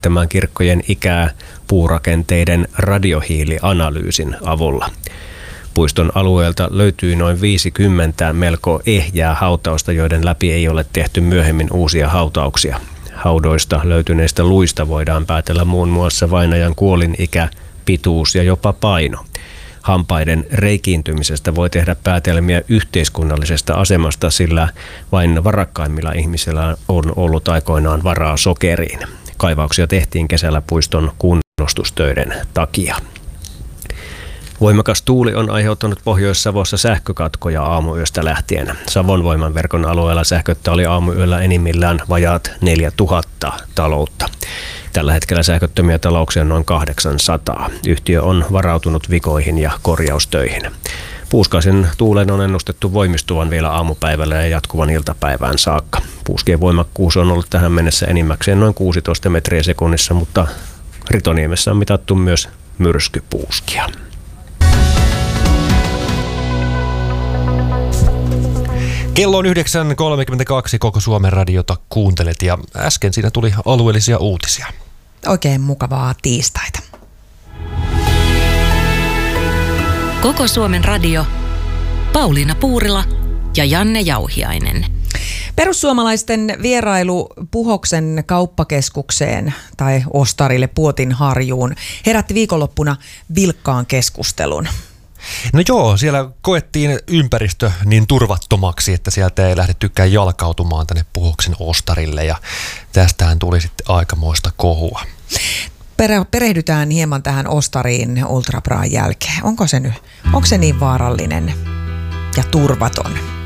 selvittämään kirkkojen ikää puurakenteiden radiohiilianalyysin avulla. Puiston alueelta löytyy noin 50 melko ehjää hautausta, joiden läpi ei ole tehty myöhemmin uusia hautauksia. Haudoista löytyneistä luista voidaan päätellä muun muassa vainajan kuolinikä, pituus ja jopa paino. Hampaiden reikiintymisestä voi tehdä päätelmiä yhteiskunnallisesta asemasta, sillä vain varakkaimmilla ihmisillä on ollut aikoinaan varaa sokeriin. Kaivauksia tehtiin kesällä puiston kunnostustöiden takia. Voimakas tuuli on aiheuttanut Pohjois-Savossa sähkökatkoja aamuyöstä lähtien. Savon voimanverkon alueella sähköttä oli aamuyöllä enimmillään vajaat 4000 taloutta. Tällä hetkellä sähköttömiä talouksia on noin 800. Yhtiö on varautunut vikoihin ja korjaustöihin. Puuskaisen tuulen on ennustettu voimistuvan vielä aamupäivällä ja jatkuvan iltapäivään saakka. Puuskien voimakkuus on ollut tähän mennessä enimmäkseen noin 16 metriä sekunnissa, mutta Ritoniemessä on mitattu myös myrskypuuskia. Kello on 9.32, koko Suomen radiota kuuntelet ja äsken siinä tuli alueellisia uutisia. Oikein mukavaa tiistaita. Koko Suomen radio, Pauliina Puurila ja Janne Jauhiainen. Perussuomalaisten vierailu Puhoksen kauppakeskukseen tai Ostarille Puotinharjuun herätti viikonloppuna vilkkaan keskustelun. No joo, siellä koettiin ympäristö niin turvattomaksi, että sieltä ei lähdettykään jalkautumaan tänne Puhoksen Ostarille ja tästähän tuli sitten aikamoista kohua. Perehdytään hieman tähän Ostariin Ultra Braan jälkeen. Onko se niin vaarallinen ja turvaton?